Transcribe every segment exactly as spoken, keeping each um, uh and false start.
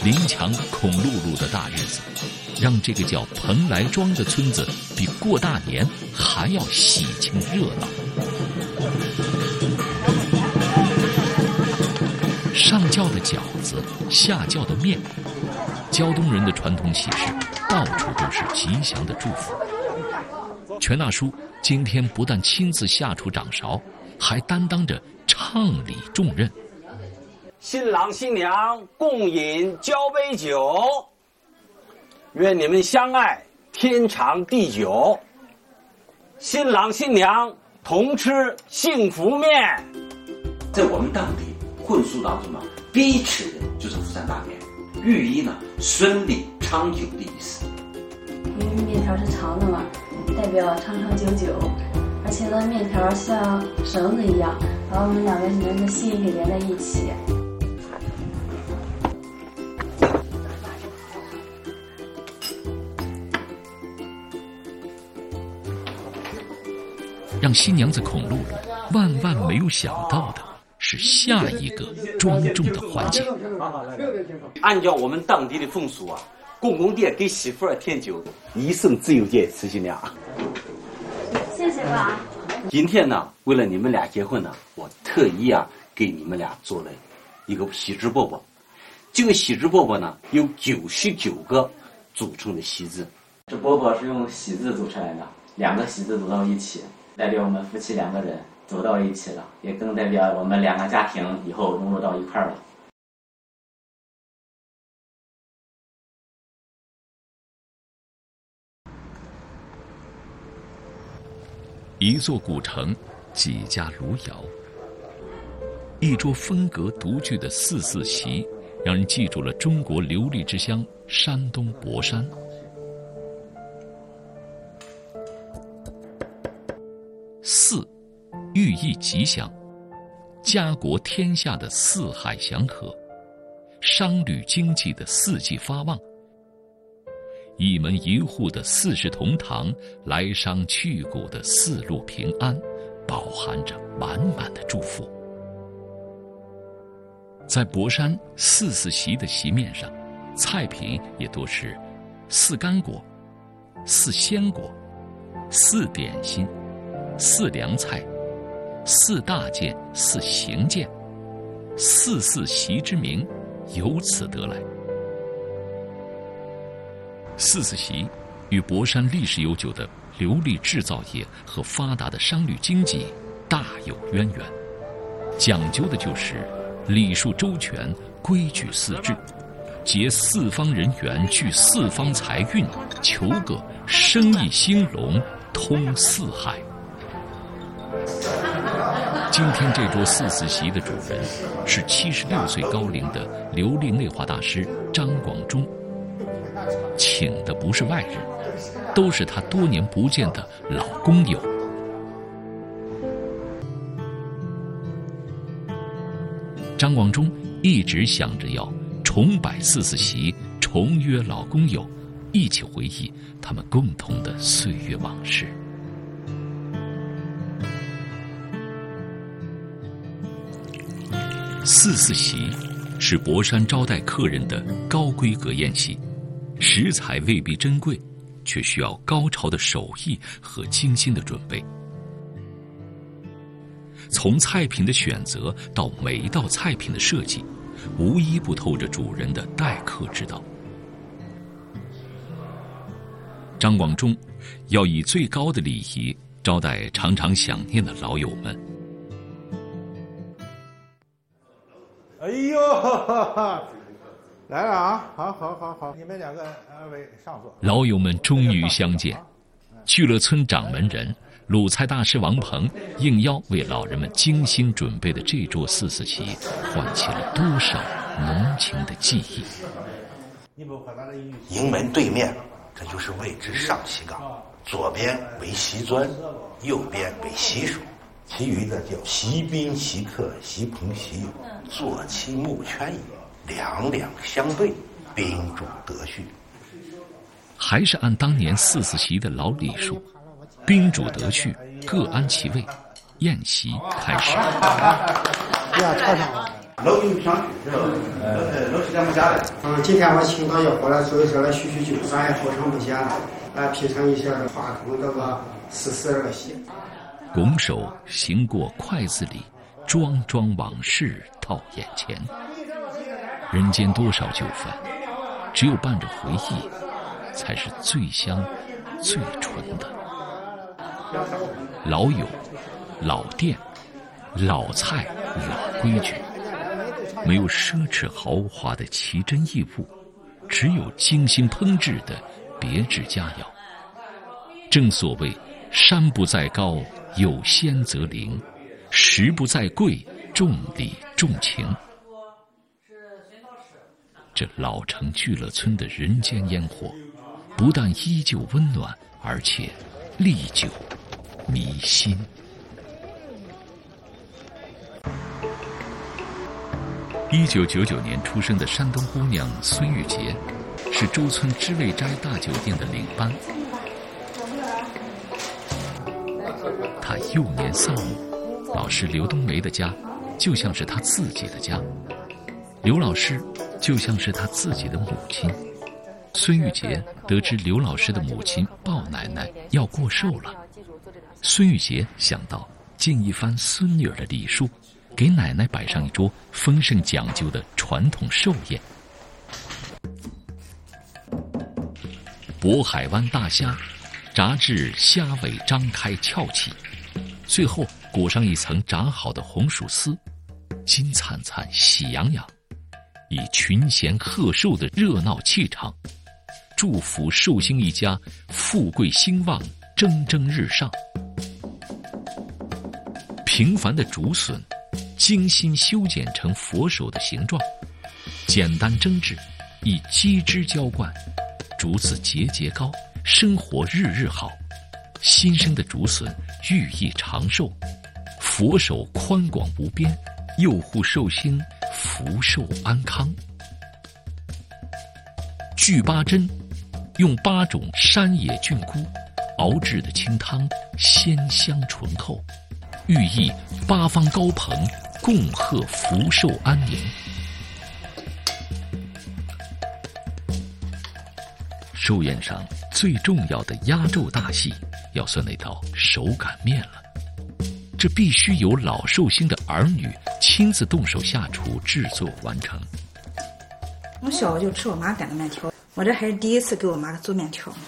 临墙孔露露的大日子，让这个叫蓬莱庄的村子比过大年还要喜庆热闹。上轿的饺子，下轿的面，胶东人的传统喜事，到处都是吉祥的祝福。全大叔今天不但亲自下厨掌勺，还担当着唱礼重任。 新郎新娘共饮交杯酒，愿你们相爱天长地久。新郎新娘同吃幸福面。 在我们当地混俗当中呢，必吃的就是福山大面，寓意呢顺利长久的意思。 因为面条是长的嘛，代表长长久久，而且呢面条像绳子一样，把我们两个人的心给连在一起。 让新娘子孔露露万万没有想到的是下一个庄重的环节。 按照我们当地的风俗啊，公公爹给媳妇儿添酒，一生只有这次新娘。 谢谢吧。 今天呢，为了你们俩结婚呢，我特意啊给你们俩做了一个喜字饽饽。这个喜字饽饽呢，有九十九个组成的喜字。 这饽饽是用喜字组成来的，两个喜字组到一起，代表我们夫妻两个人走到一起了，也更代表我们两个家庭以后融入到一块儿了。 一座古城，几家炉窑，一桌风格独具的四四席，让人记住了中国琉璃之乡山东博山。四，寓意吉祥，家国天下的四海祥和，商旅经济的四季发旺，一门一户的四世同堂，来商去古的四路平安，饱含着满满的祝福。在博山四四席的席面上，菜品也都是四干果、四鲜果、四点心、四凉菜、四大件、四行件，四四席之名由此得来。四四席与博山历史悠久的琉璃制造业和发达的商旅经济大有渊源，讲究的就是礼数周全，规矩四致，结四方人缘，聚四方财运，求个生意兴隆，通四海。今天这桌四四席的主人是七十六岁高龄的琉璃内画大师张广忠，请的不是外人，都是他多年不见的老工友。张广忠一直想着要重摆四四席，重约老工友，一起回忆他们共同的岁月往事。四四席是博山招待客人的高规格宴席，食材未必珍贵，却需要高超的手艺和精心的准备。从菜品的选择到每一道菜品的设计，无一不透着主人的待客之道。张广忠要以最高的礼仪招待常常想念的老友们。 哎呦，哈哈，来了啊！好好好好，你们两个二位上座。 老友们终于相见，聚乐村掌门人、鲁菜大师王鹏应邀为老人们精心准备的这桌四四席，唤起了多少浓情的记忆。 营门对面，这就是位置上席岗，左边为席砖，右边为席手。其余的叫席宾、席客、席朋、席友，坐其木圈矣，两两相对，宾主得序。 还是按当年四四席的老礼数，宾主得序，各安其位，宴席开始。 老酒不想去是吧？呃，老时间没下来。 嗯，今天我请大家伙来坐一坐来叙叙旧，咱也好长不见了，来品尝一下话筒这个丝丝儿戏。 拱手行过筷子里，桩桩往事套眼前。人间多少酒饭，只有伴着回忆，才是最香、最纯的。老友、老店、老菜、老规矩，没有奢侈豪华的奇珍异物，只有精心烹制的别致佳肴。正所谓山不在高，有仙则灵；食不在贵，重礼重情。这老城聚乐村的人间烟火，不但依旧温暖，而且历久弥新。一九九九年出生的山东姑娘孙玉洁，是周村知味斋大酒店的领班。她幼年丧母，老师刘冬梅的家就像是她自己的家，刘老师就像是她自己的母亲。孙玉洁得知刘老师的母亲鲍奶奶要过寿了，孙玉洁想到尽一番孙女儿的礼数，给奶奶摆上一桌丰盛讲究的传统寿宴。渤海湾大虾，炸至虾尾张开翘起，最后裹上一层炸好的红薯丝，金灿灿喜洋洋，以群贤贺寿的热闹气场，祝福寿星一家富贵兴旺，蒸蒸日上。平凡的竹笋精心修剪成佛手的形状，简单蒸制，以鸡汁浇灌，竹子节节高，生活日日好。新生的竹笋寓意长寿，佛手宽广无边，佑护寿星福寿安康。聚八珍，用八种山野菌菇熬制的清汤，鲜香醇厚，寓意八方高朋，共贺福寿安宁。寿宴上最重要的压轴大戏，要算那道手擀面了。这必须由老寿星的儿女亲自动手下厨制作完成。 我小就吃我妈擀的面条，我这还是第一次给我妈做面条。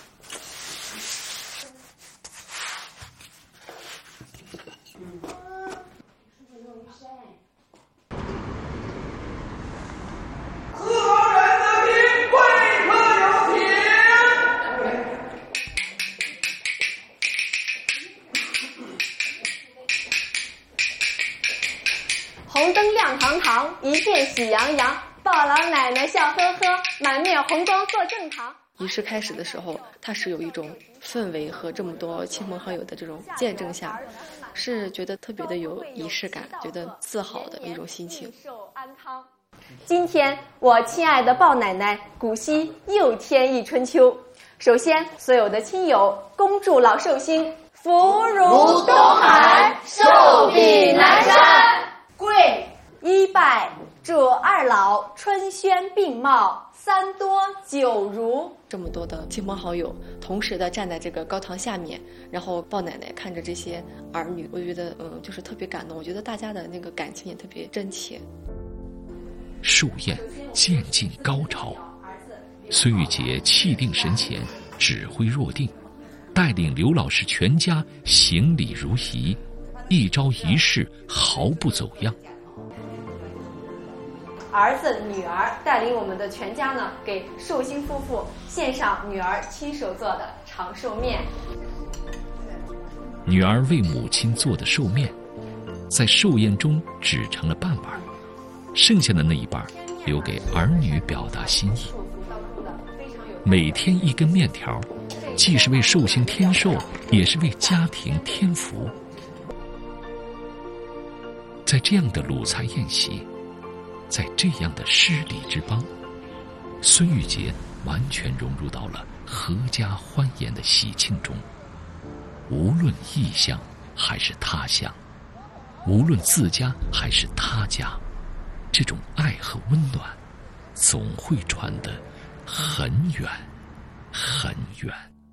红灯亮堂堂，一片喜洋洋，鲍老奶奶笑呵呵，满面红光做正堂。 仪式开始的时候，它是有一种氛围和这么多亲朋好友的这种见证下，是觉得特别的有仪式感，觉得自豪的一种心情。 今天我亲爱的鲍奶奶古稀又添一春秋。首先，所有的亲友恭祝老寿星福如东海，寿比南山。跪一拜，祝二老春轩并茂，三多九如。 这么多的亲朋好友同时的站在这个高堂下面，然后鲍奶奶看着这些儿女，我觉得嗯，就是特别感动。我觉得大家的那个感情也特别真切。 寿宴渐进高潮，孙玉洁气定神闲，指挥若定，带领刘老师全家行礼如仪，一招一式毫不走样。 儿子女儿带领我们的全家呢，给寿星夫妇献上女儿亲手做的长寿面。 女儿为母亲做的寿面，在寿宴中只盛了半碗，剩下的那一半留给儿女表达心意。每天一根面条，既是为寿星添寿，也是为家庭添福。在这样的鲁菜宴席，在这样的诗礼之邦，孙玉洁完全融入到了阖家欢颜的喜庆中。无论异乡还是他乡，无论自家还是他家， 这种爱和温暖，总会传得很远很远。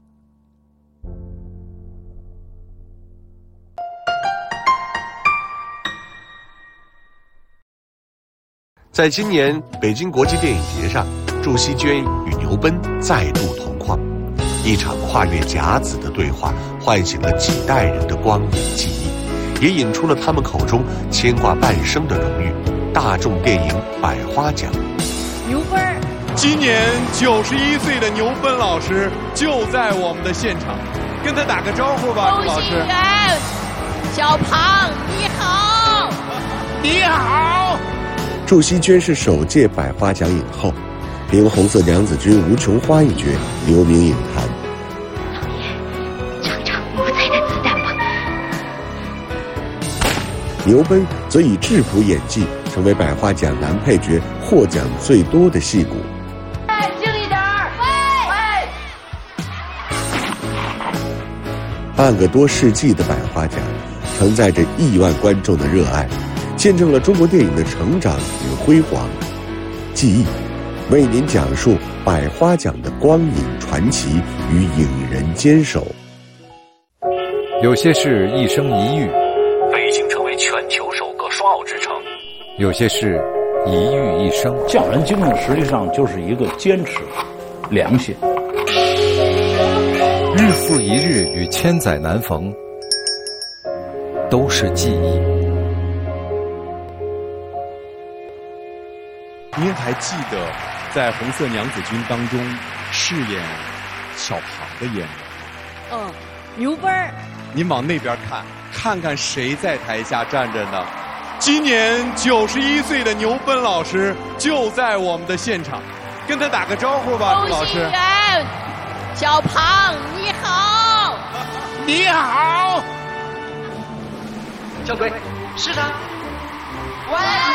在今年北京国际电影节上，祝希娟与牛奔再度同框，一场跨越甲子的对话，唤醒了几代人的光影记忆，也引出了他们口中牵挂半生的荣誉——大众电影百花奖。 牛奔，今年九十一岁的牛奔老师就在我们的现场，跟他打个招呼吧，老师。 小庞，你好， 你好。 祝希娟是首届百花奖影后，凭《红色娘子军》吴琼花一角留名影坛。 导演，尝尝五彩的子弹吧。 牛奔则以质朴演技成为百花奖男配角获奖最多的戏骨。 哎，静一点儿！喂喂。 半个多世纪的百花奖，承载着亿万观众的热爱，见证了中国电影的成长与辉煌。记忆为您讲述百花奖的光影传奇与影人坚守。 有些事一生一遇， 北京成为全球首个双奥之城； 有些事一遇一生。 匠人精神实际上就是一个坚持、良心。 日复一日与千载难逢，都是记忆。 您还记得在《红色娘子军》当中饰演小庞的演员？ 嗯，牛奔儿。 您往那边看，看看谁在台下站着呢？今年九十一岁的牛奔老师就在我们的现场，跟他打个招呼吧，朱老师。 小庞，你好， 你好。 小鬼，是他。喂。